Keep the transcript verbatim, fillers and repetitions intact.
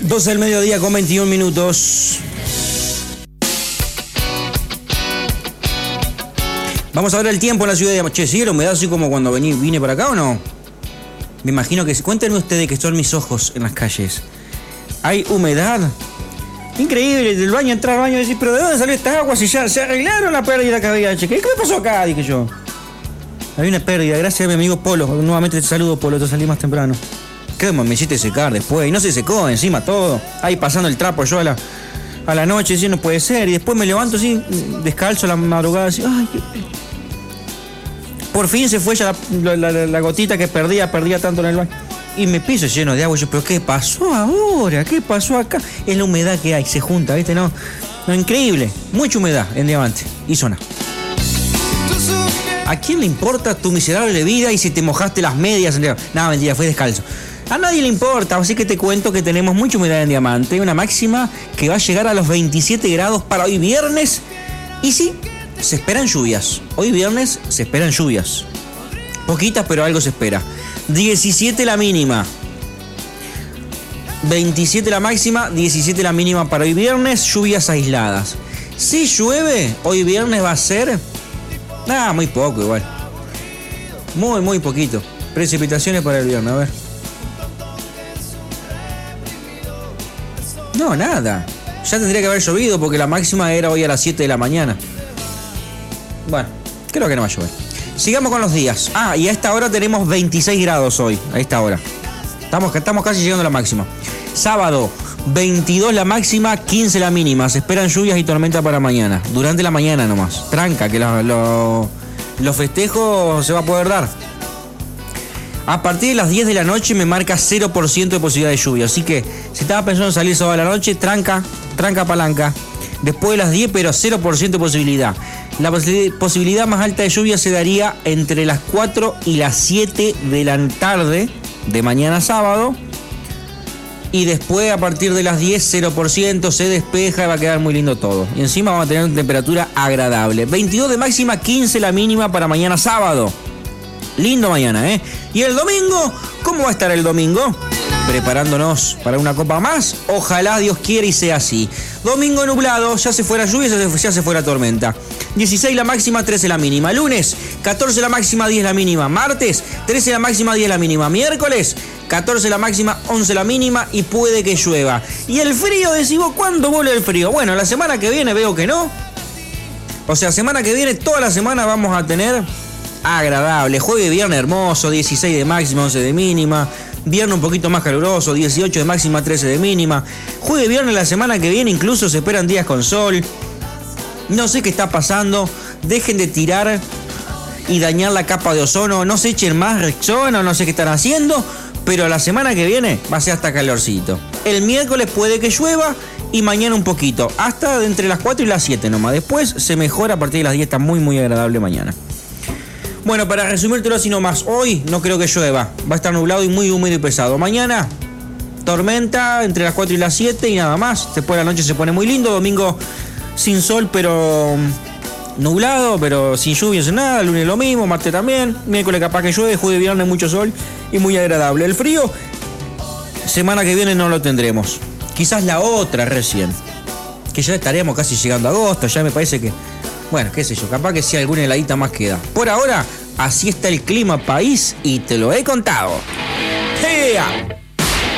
doce del mediodía con veintiún minutos. Vamos a ver el tiempo en la ciudad de... Che, ¿sigue la humedad así como cuando vení, vine para acá o no? Me imagino que... Cuéntenme ustedes que son mis ojos en las calles. ¿Hay humedad? Increíble, del baño, entrar al baño y decir, ¿pero de dónde salió esta agua? Si ya se arreglaron la pérdida que había. Che, ¿qué me pasó acá? Dije yo. Había una pérdida, gracias a mi amigo Polo. Nuevamente te saludo, Polo, te salí más temprano. ¿Qué me hiciste secar después? Y no se secó encima todo. Ahí pasando el trapo yo a la, a la noche, así no puede ser. Y después me levanto así, descalzo a la madrugada, así, ay, qué... Por fin se fue ya la, la, la, la gotita que perdía, perdía tanto en el baño. Y me piso lleno de agua. Yo, ¿pero qué pasó ahora? ¿Qué pasó acá? Es la humedad que hay, se junta, ¿viste? No, no, increíble. Mucha humedad en Diamante y zona. ¿A quién le importa tu miserable vida y si te mojaste las medias? No, mentira, fue descalzo. A nadie le importa, así que te cuento que tenemos mucha humedad en Diamante. Una máxima que va a llegar a los veintisiete grados para hoy viernes. Y sí, se esperan lluvias. Hoy viernes se esperan lluvias. Poquitas, pero algo se espera. diecisiete la mínima. veintisiete la máxima, diecisiete la mínima para hoy viernes. Lluvias aisladas. Si llueve, hoy viernes va a ser... Nada, muy poco igual. Muy, muy poquito. Precipitaciones para el viernes, a ver. No, nada. Ya tendría que haber llovido porque la máxima era hoy a las siete de la mañana. Bueno, creo que no va a llover. Sigamos con los días. Ah, y a esta hora tenemos veintiséis grados hoy. A esta hora. Estamos, estamos casi llegando a la máxima. Sábado, veintidós la máxima, quince la mínima. Se esperan lluvias y tormenta para mañana. Durante la mañana nomás. Tranca, que los lo, lo festejos se va a poder dar. A partir de las diez de la noche me marca cero por ciento de posibilidad de lluvia. Así que si estaba pensando en salir sábado a la noche, tranca, tranca palanca. Después de las diez, pero cero por ciento de posibilidad. La posibilidad más alta de lluvia se daría entre las cuatro y las siete de la tarde de mañana sábado. Y después a partir de las diez, cero por ciento, se despeja y va a quedar muy lindo todo. Y encima vamos a tener una temperatura agradable. veintidós de máxima, quince la mínima para mañana sábado. Lindo mañana, ¿eh? ¿Y el domingo? ¿Cómo va a estar el domingo? Preparándonos para una copa más. Ojalá Dios quiera y sea así. Domingo nublado, ya se fuera lluvia, ya se, ya se fuera tormenta. dieciséis la máxima, trece la mínima. Lunes, catorce la máxima, diez la mínima. Martes, trece la máxima, diez la mínima. Miércoles, catorce la máxima, once la mínima y puede que llueva. ¿Y el frío? Decís vos, ¿cuándo vuelve el frío? Bueno, la semana que viene veo que no. O sea, semana que viene, toda la semana vamos a tener agradable. Jueves y viernes hermoso, dieciséis de máxima, once de mínima. Viernes un poquito más caluroso, dieciocho de máxima, trece de mínima. Jueves y viernes la semana que viene incluso se esperan días con sol. No sé qué está pasando. Dejen de tirar y dañar la capa de ozono. No se echen más Rexona, no sé qué están haciendo. Pero la semana que viene va a ser hasta calorcito. El miércoles puede que llueva y mañana un poquito. Hasta entre las cuatro y las siete nomás. Después se mejora a partir de las diez. Está muy muy agradable mañana. Bueno, para resumírtelo así nomás, hoy no creo que llueva. Va a estar nublado y muy húmedo y pesado. Mañana, tormenta entre las cuatro y las siete y nada más. Después de la noche se pone muy lindo. Domingo sin sol, pero nublado, pero sin lluvia, sin nada. Lunes lo mismo, martes también. Miércoles capaz que llueve, jueves y viernes mucho sol y muy agradable. El frío, semana que viene no lo tendremos. Quizás la otra recién. Que ya estaremos casi llegando a agosto, ya me parece que... Bueno, qué sé yo, capaz que si alguna heladita más queda. Por ahora, así está el clima país y te lo he contado. ¡Ea!